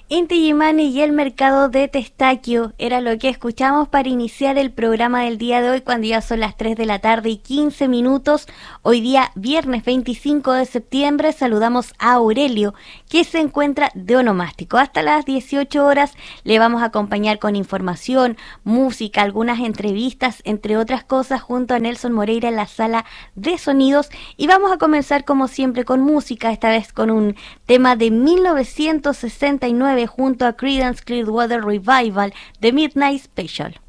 Inti Illimani y el mercado de Testaquio era lo que escuchamos para iniciar el programa del día de hoy, cuando ya son las 3 de la tarde y 15 minutos. Hoy día, viernes 25 de septiembre, saludamos a Aurelio, que se encuentra de onomástico. Hasta las 18 horas le vamos a acompañar con información, música, algunas entrevistas, entre otras cosas, junto a Nelson Moreira en la sala de sonidos. Y vamos a comenzar, como siempre, con música, esta vez con un tema de 1969 junto a Creedence Clearwater Revival, The Midnight Special.